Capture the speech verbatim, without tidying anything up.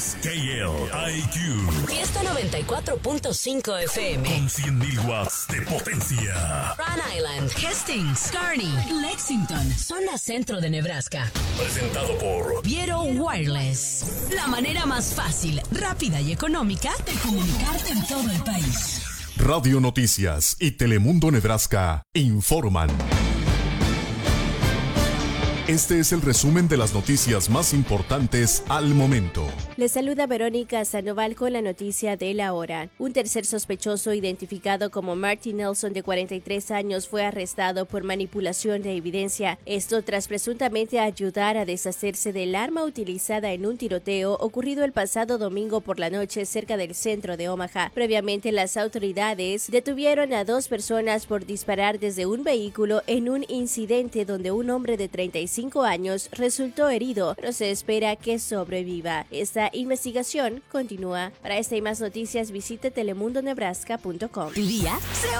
es K L I Q. Fiesta noventa y cuatro punto cinco F M. Con cien mil watts de potencia. Rhode Island, Hastings, Kearney, Lexington, zona centro de Nebraska. Presentado por Viero Wireless. La manera más fácil, rápida y económica de comunicarte en todo el país. Radio Noticias y Telemundo Nebraska informan. Este es el resumen de las noticias más importantes al momento. Les saluda Verónica Sandoval con la noticia de la hora. Un tercer sospechoso identificado como Martin Nelson, de cuarenta y tres años, fue arrestado por manipulación de evidencia. Esto tras presuntamente ayudar a deshacerse del arma utilizada en un tiroteo ocurrido el pasado domingo por la noche cerca del centro de Omaha. Previamente, las autoridades detuvieron a dos personas por disparar desde un vehículo en un incidente donde un hombre de treinta y cinco años resultó herido, pero se espera que sobreviva. Esta investigación continúa. Para esta y más noticias, visite telemundo nebraska punto com. Tu día se